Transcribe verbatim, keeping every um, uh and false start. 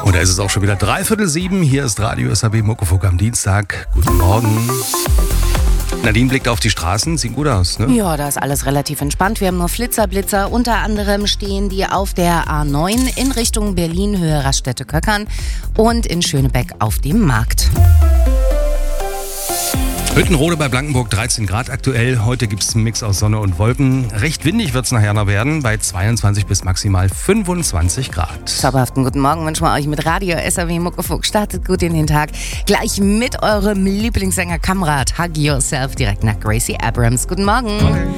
Und da ist es auch schon wieder dreiviertel sieben. Hier ist Radio S A B Muckefuck am Dienstag. Guten Morgen. Nadine blickt auf die Straßen, sieht gut aus, ne? Ja, da ist alles relativ entspannt. Wir haben nur Flitzer, Unter anderem stehen die auf der A neun in Richtung Berlin, Höhe Raststätte-Köckern und in Schönebeck auf dem Markt. Hüttenrode bei Blankenburg, dreizehn Grad aktuell. Heute gibt es einen Mix aus Sonne und Wolken. Recht windig wird es nachher noch werden, bei zweiundzwanzig bis maximal fünfundzwanzig Grad. Zauberhaften guten Morgen wünschen wir euch mit Radio S A B Muckefuck. Startet gut in den Tag. Gleich mit eurem Lieblingssänger Kamrat. Hug Yourself direkt nach Gracie Abrams. Guten Morgen. Okay.